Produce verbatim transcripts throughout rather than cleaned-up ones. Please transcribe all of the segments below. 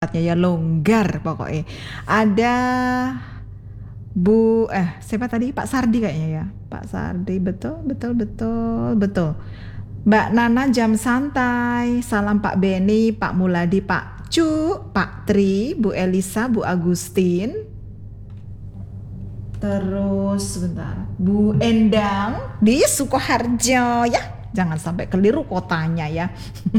tempatnya ya, longgar pokoknya. Ada Bu eh siapa tadi? Pak Sardi kayaknya ya. Pak Sardi, betul, betul, betul, betul. Mbak Nana jam santai. Salam Pak Beni, Pak Muladi, Pak Cu, Pak Tri, Bu Elisa, Bu Agustin. Terus sebentar, Bu Endang di Sukoharjo ya. Jangan sampai keliru kotanya ya.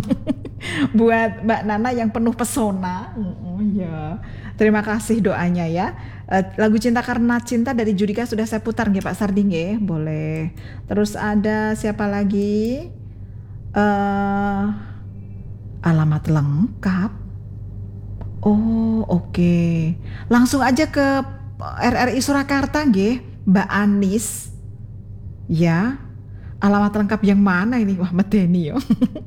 Buat Mbak Nana yang penuh pesona. Oh, ya. Terima kasih doanya ya. Uh, lagu Cinta Karena Cinta dari Judika sudah saya putar nggih Pak Sardi nggih? Boleh. Terus ada siapa lagi? Uh, alamat lengkap. Oh, oke. Okay. Langsung aja ke R R I Surakarta nggih, Mbak Anis. Ya. Alamat lengkap yang mana ini? Wah, medeni yo.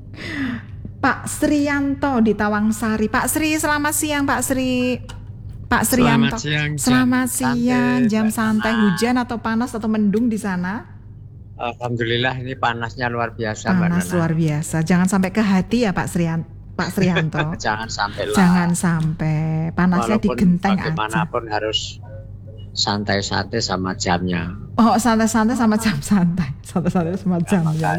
Pak Sriyanto di Tawangsari. Pak Sri, selamat siang Pak Sri. Pak Sriyanto. Selamat siang. Selamat siang. Jam santai, hujan atau panas atau mendung di sana? Alhamdulillah ini panasnya luar biasa. Panas luar biasa. Jangan sampai ke hati ya Pak Sriyanto. Pak Sriyanto. Jangan sampai lah. Jangan sampai. Panasnya walaupun digenteng aja. Bagaimanapun harus santai-santai sama jamnya. Oh, santai-santai sama jam santai. Santai-santai sama jamnya.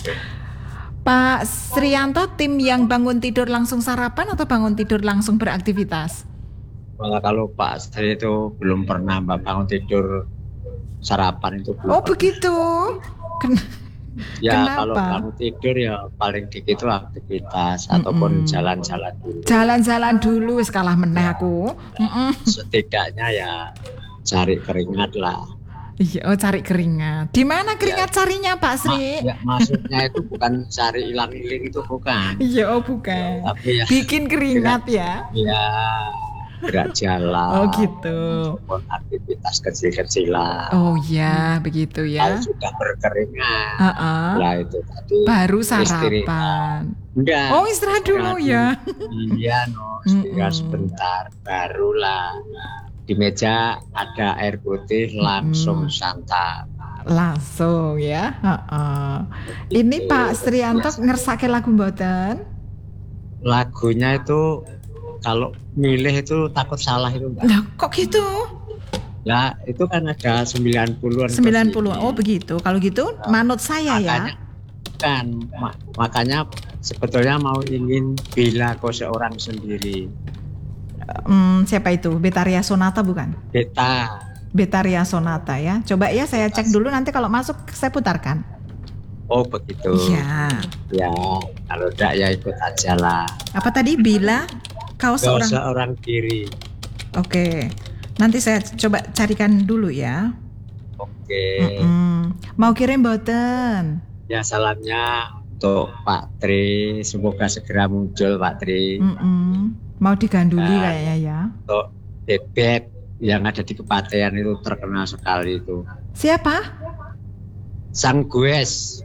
Pak Sriyanto, tim yang bangun tidur langsung sarapan atau bangun tidur langsung beraktivitas? Malah kalau Pak Sri itu belum pernah bangun tidur sarapan itu belum. Oh pernah. Begitu. Ken- ya Kenapa? Kalau bangun tidur ya paling dikit itu aktivitas Mm-mm. ataupun jalan-jalan dulu. Jalan-jalan dulu sekalah meneh aku. Mm-mm. Setidaknya ya cari keringat lah. Iya, oh cari keringat. Di mana keringat ya, carinya Pak Sri? Ma- ya, maksudnya itu bukan cari ilang-iling itu bukan. Iya, oh bukan. Tapi ya, bikin keringat gerak, ya. Ya, gerak jalan. Oh gitu. Aktivitas kecil-kecilan. Oh ya, begitu ya. Kalau sudah berkeringat, uh-uh. lah itu tadi. Baru sarapan. Enggak. Oh istirahat dulu ya. Iya, no, istirahat sebentar, barulah. Di meja ada air putih langsung hmm. santap. Langsung ya. Uh-uh. Ini Pak Sriyanto ngersake lagu mboten? Lagunya itu kalau milih itu takut salah itu Mbak. Lah kok gitu? Ya itu kan ada sembilan puluhan. sembilan puluhan. Oh begitu. Kalau gitu nah, manut saya makanya, ya. Kan mak- makanya sebetulnya mau ingin Bila Kau Seorang Sendiri. Hmm, siapa itu? Betaria Sonata bukan? Beta. Betaria Sonata ya. Coba ya saya cek dulu nanti kalau masuk saya putarkan. Oh begitu. Iya. Ya kalau enggak ya ikut aja lah. Apa tadi? Bila kau seorang seorang diri. Oke. Nanti saya coba carikan dulu ya. Oke. Mm-mm. Mau kirim boten? Ya salamnya untuk Pak Tri. Semoga segera muncul Pak Tri. Mm-mm. Mau diganduli nah, kayaknya ya. Untuk bebek yang ada di Kepatean itu terkenal sekali itu. Siapa? Sang Gues.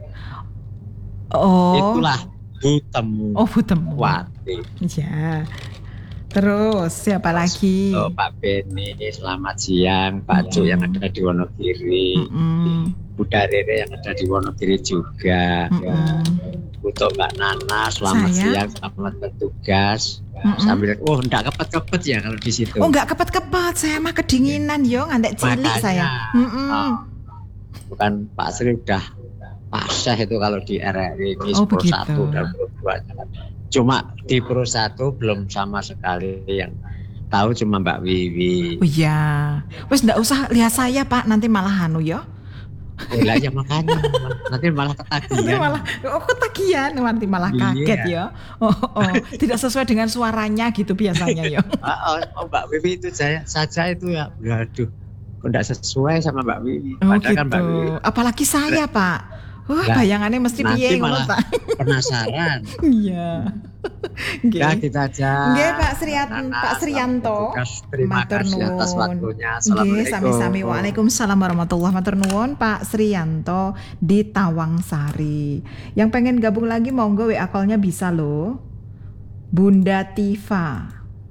Oh. Itulah Bu Temu. Oh Bu Temu. Wati. Ya. Terus siapa Terus, lagi? Oh, Pak Beni, selamat siang. Pak Cu mm. yang ada di Wonogiri. Mm-mm. Bu Darere yang ada di Wonogiri juga. Ya. Untuk Mbak Nana, selamat Saya? siang, selamat bertugas. Mm-mm. Sambil, oh enggak kepet-kepet ya kalau di situ. Oh enggak kepet-kepet, saya mah kedinginan yo, ngantek cilik saya. Oh, bukan Pak Sri udah pasah itu kalau di R R I ini oh, Pro satu dan Pro dua. Cuma di Pro satu belum sama sekali yang tahu cuma Mbak Wiwi. Oh iya, wes enggak usah lihat saya Pak, nanti malah anu yo. Oh lah ya makanya nanti malah ketagihan. Nanti malah oh ketagihan nanti malah kaget iya. ya. Oh, oh tidak sesuai dengan suaranya gitu biasanya ya. oh, oh Mbak Wiwi itu saya saja itu ya. Waduh. Kok enggak sesuai sama Mbak Wiwi. Oh, gitu. Kan Mbak Wiwi. Apalagi saya, Pak. Wah, nah, bayangannya mesti piye ngono ta. Penasaran. Iya. Nggih. Ya kita aja. Nggih, Pak Sriyanto, Pak Sriyanto. Terima kasih atas waktunya. Assalamualaikum. Nggih, sami-sami. Waalaikumsalam warahmatullahi wabarakatuh. Pak Sriyanto di Tawangsari. Yang pengen gabung lagi monggo W A call-nya bisa loh. Bunda Tifa.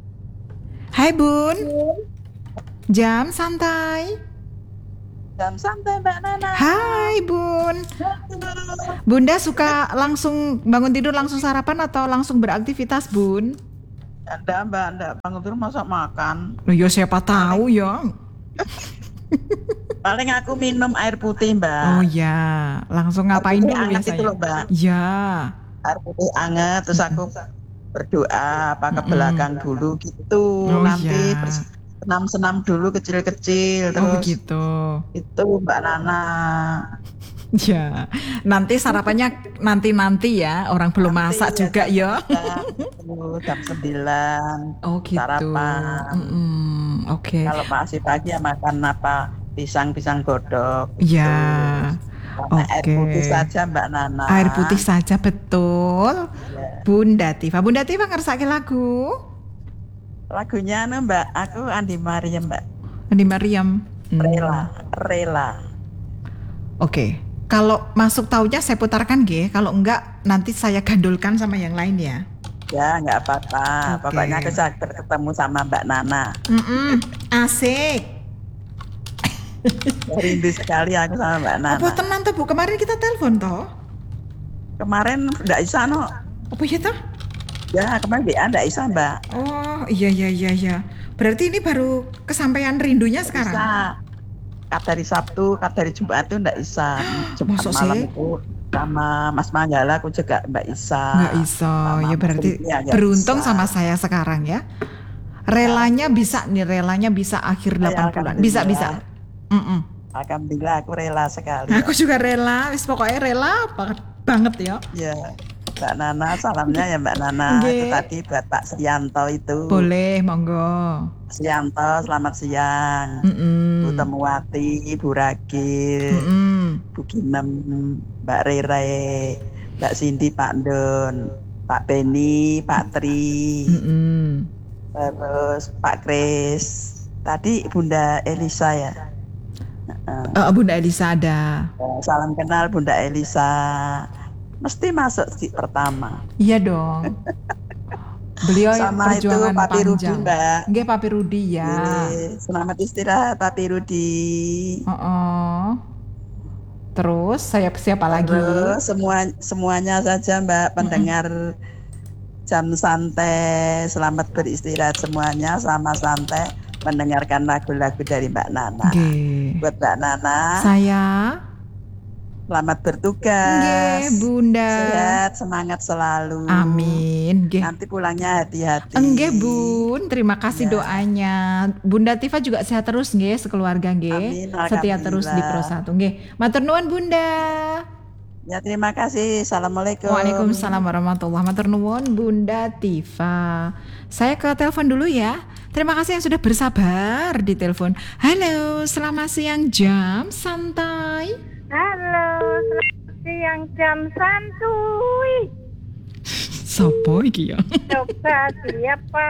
Hai Bun. Jam santai. Jam santai Mbak Nana. Hai Bun. Bunda suka langsung bangun tidur langsung sarapan atau langsung beraktivitas Bun? Enggak mbak, enggak bangun tidur masak makan. Loh ya siapa tahu ya. Paling aku minum air putih mbak. Oh ya, langsung ngapain dulu anget biasanya? itu loh mbak. Ya. Air putih anget, terus aku berdoa apa ke belakang dulu gitu. Oh, Nanti iya. senam-senam dulu kecil-kecil, Oh terus begitu. itu Mbak Nana. Ya, nanti sarapannya nanti-nanti ya, orang belum Nanti masak ya, juga jam ya. sembilan, jam sembilan Oh gitu. sarapan. Mm-mm, Oke. Kalau masih pagi ya makan apa? Pisang-pisang godok. Ya. Karena air Oke. putih saja Mbak Nana. Air putih saja betul. Ya. Bunda Tifa, Bunda Tifa ngersake lagu. Lagunya anu Mbak, aku Andi Mariam Mbak. Andi Mariam. Hmm. Rela, rela. Oke. Kalau masuk taunya saya putarkan G, kalau enggak nanti saya gandulkan sama yang lain ya. Ya nggak apa-apa. Oke. Pokoknya aku bisa bertemu sama Mbak Nana. Mm-mm, asik. Rindu sekali aku sama Mbak Nana. Apa tenan tuh Bu? Kemarin kita telepon toh. Kemarin nggak bisa no. Apa ya toh? Ya kemarin B A nggak bisa Mbak. Oh iya iya iya iya. Berarti ini baru kesampaian rindunya sekarang. Bisa. Kat dari Sabtu, kat dari Jumat itu nggak bisa. Jumat Masa malam sih? itu sama Mas Manggala aku juga Mbak Isa. Nggak iso. Sama Ya Mas berarti Rudi ya nggak beruntung bisa. sama saya sekarang ya. Relanya bisa nih, relanya bisa akhir Ya, delapan bulan. Bisa bisa. Mm-mm. Alhamdulillah aku rela sekali. Aku juga rela, wis pokoknya rela banget banget ya. Ya, Mbak Nana, salamnya ya Mbak Nana. Nggih. Itu tadi buat Pak Srianto itu. Boleh, monggo. Srianto, selamat siang. Mm-mm. Bu Temuwati, Bu Ragil, Mm-mm. Bu Ginem, Mbak Rere, Mbak Cindy, Pak Don, Pak Beni, Pak Tri, Mm-mm. terus Pak Kris. Tadi Bunda Elisa ya. Eh, Bunda Elisa ada. Salam kenal Bunda Elisa. Mesti masuk di pertama. Iya dong. Beliau Sama itu perjuangan Papi Rudi panjang. Mbak. Nggih, Papi Rudi ya. Oke, selamat istirahat Papi Rudi. Oh. Terus saya siapa lagi? Terus semua semuanya saja Mbak pendengar jam santai, selamat beristirahat semuanya sama santai mendengarkan lagu-lagu dari Mbak Nana. Nggih. Buat Mbak Nana, Saya selamat bertugas. nggih, Bunda. Sehat, semangat selalu. Amin. Nggih. Nanti pulangnya hati-hati. Enggak Bun, terima kasih Ya. doanya. Bunda Tifa juga sehat terus nggih, sekeluarga nggih. Amin, Setia terus di Pro alhamdulillah. satu nggih. Matur nuwun Bunda. Ya terima kasih. Assalamualaikum. Waalaikumsalam warahmatullahi wabarakatuh. Matur nuwun Bunda Tifa. Saya ke telepon dulu ya. Terima kasih yang sudah bersabar di telepon. Halo, selamat siang jam santai. Halo, selamat siang jam santuy. Sopo iki ya? Coba siapa?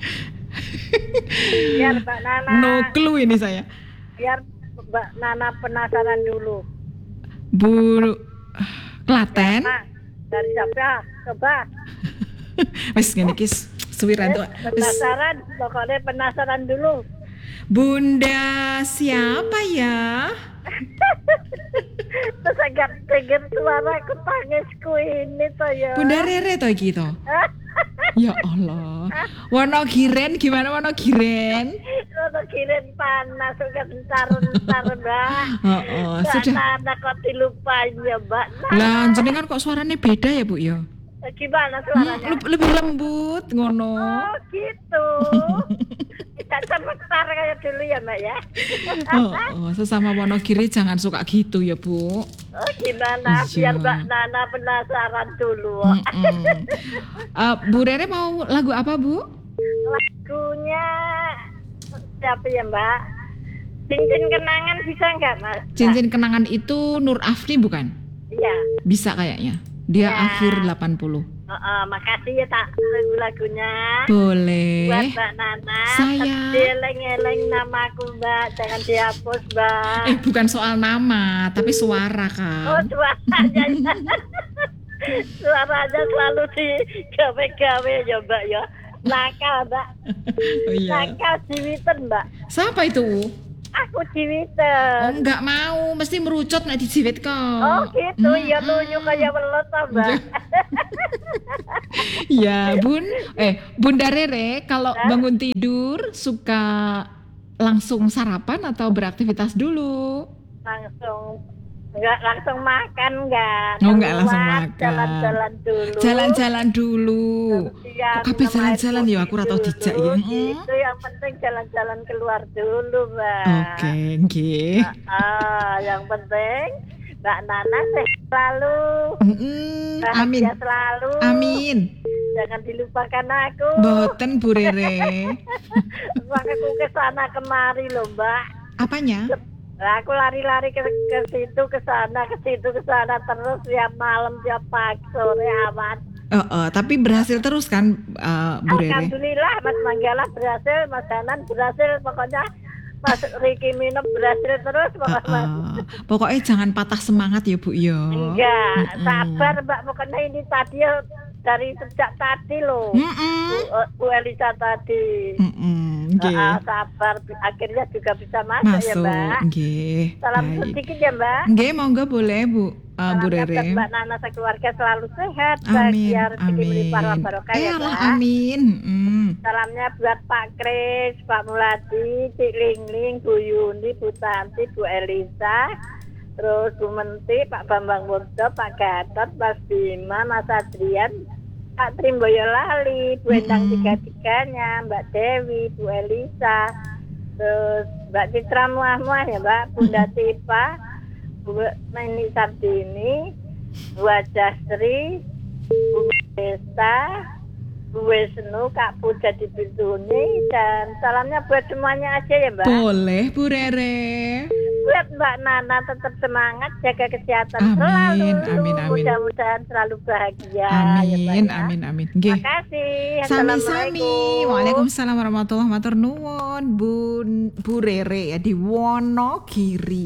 Biar Mbak Nana, No clue ini saya. biar Mbak Nana penasaran dulu. Bu Klaten. Nah, dari siapa? Coba. Wis ngene iki suwiran tuh. Wis. Penasaran, pokoknya penasaran dulu. Bunda siapa ya? Terus agak denger suara aku tangisku ini toh ya. Bunda Rere toh iki toh. Ya Allah. Wonogiren gimana Wonogiren? Lo kirim panas, suka entar-entar Mbak. Heeh, Mbak sudah. Nana kok dilupain ya Mbak Nana. Lah jenengan kok suaranya beda ya Bu ya? Gimana Hmm, suaranya? le- lebih lembut ngono. Oh gitu. Tidak sebentar kayak dulu ya Mbak ya. Oh, oh, sesama Wonogiri jangan suka gitu ya Bu. Oh gimana? Iya. Biar Mbak Nana penasaran dulu. Mm-mm. Eh, Bu Rere mau lagu apa Bu? Lagunya siapa ya Mbak? Cincin kenangan bisa nggak Mas? Cincin kenangan itu Nur Afni bukan? Iya. Bisa kayaknya. Dia Ya. akhir delapan puluh. Oh, oh, makasih ya tak lagu-lagunya. Boleh. Buat Mbak Nana. Saya. Eleng-eleng namaku Mbak, jangan dihapus Mbak. Eh bukan soal nama, tapi suara Oh kan. suaranya. Suaranya selalu di gawe-gawe ya Mbak ya. Nakal Mbak. Oh iya. Nakal diwiten Mbak. Siapa itu? Aku Oh jiwiten. enggak mau, mesti merucut nek dijiwit kok. Oh gitu, ya Mm-mm. lunyu kayak welut toh, Mbak. Ya Bun, eh Bunda Rere kalau Hah? bangun tidur suka langsung sarapan atau beraktivitas dulu? Langsung enggak langsung makan enggak. Oh, enggak langsung Keluar, makan. Jalan-jalan dulu. Jalan-jalan dulu. Siang Kok kabeh minum air jalan-jalan ya, putih aku ora tau dijak dulu, ya. Gitu yang penting jalan-jalan keluar dulu, Mbak. Oke, nggih. Ah, yang penting Mbak Nana sehat selalu. Mm-mm, Amin. Bahagia selalu. Amin. Jangan dilupakan aku. Boten Bu Rere. Aku ke sana kemari loh, Mbak. Apanya? Nah, aku lari-lari ke, ke situ ke sana ke situ ke sana terus tiap malam tiap pagi sore aman. Oh, oh, tapi berhasil terus kan uh, Bu Rere? Alhamdulillah Mas Manggala berhasil, Mas Hanan berhasil, pokoknya Mas Riki minum berhasil terus pokoknya. Uh, uh, pokoknya jangan patah semangat ya Bu ya. Enggak, Mm-mm. sabar Mbak, pokoknya ini tadi ya, dari sejak tadi loh. Mm-mm. Bu, Bu Elisa tadi. Mm-mm, nggih. Ah, sabar, akhirnya juga bisa masuk, ya Masuk, Mbak. nggih. Salam Baik. sedikit ya Mbak. Nggih, monggo boleh Bu, uh, Bu Salamnya buat Rere. Mbak Nana sekeluarga selalu sehat, Amin, bahagia, rezeki amin. melimpah barokah Eh, ya Allah, Mbak. amin. Mm. Salamnya buat Pak Kris, Pak Muladi, Cik Lingling, Bu Yuni, Bu Tanti, Bu Elisa, terus Bu Menti, Pak Bambang Murdo, Pak Gatot, Mas Bima, Mas Adrian, Pak Trim Boyolali, Bu Endang Mm-mm. tiga-tiganya, Mbak Dewi, Bu Elisa, terus Mbak Citra Muah-Muah ya Mbak, Bunda Tipa, Bu Neni Sardini, Bu Ajastri, Bu Desta, Bu Wisnu, Kak Puja di Bintuni, dan salamnya buat semuanya aja ya Mbak. Boleh Bu Rere. Buat Mbak Nana tetap semangat, jaga kesehatan Amin, selalu. amin, amin. Mudah-mudahan selalu bahagia. ya Mbak Amin, ya. amin, amin. Nggih. Terima kasih. Sami-sami. Assalamualaikum. Waalaikumsalam warahmatullahi wabarakatuh. Nuwun Bu Bu Rere ya di Wonogiri.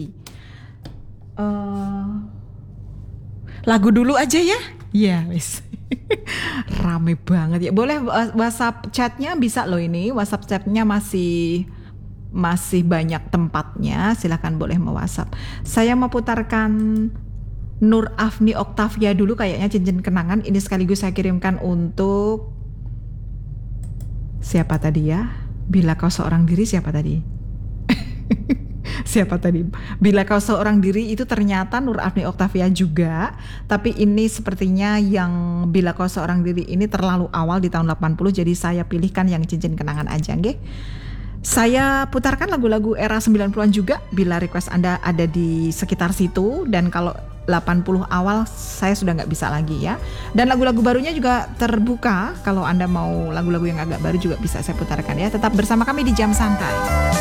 Eh, lagu dulu aja ya. Iya, wis. Rame banget ya. Boleh uh, WhatsApp chatnya bisa loh ini. WhatsApp chatnya masih masih banyak tempatnya. Silakan boleh mau WhatsApp. Saya mau putarkan Nur Afni Oktavia dulu kayaknya cincin kenangan. Ini sekaligus saya kirimkan untuk siapa tadi ya? Bila kau seorang diri siapa tadi? Siapa tadi? Bila kau seorang diri itu ternyata Nur Afni Oktavia juga. Tapi ini sepertinya yang Bila kau seorang diri ini terlalu awal di tahun delapan puluh. Jadi saya pilihkan yang cincin kenangan aja, nggih. Saya putarkan lagu-lagu era sembilan puluhan juga bila request Anda ada di sekitar situ. Dan kalau delapan puluh awal saya sudah nggak bisa lagi ya. Dan lagu-lagu barunya juga terbuka. Kalau Anda mau lagu-lagu yang agak baru juga bisa saya putarkan ya. Tetap bersama kami di Jam Santai.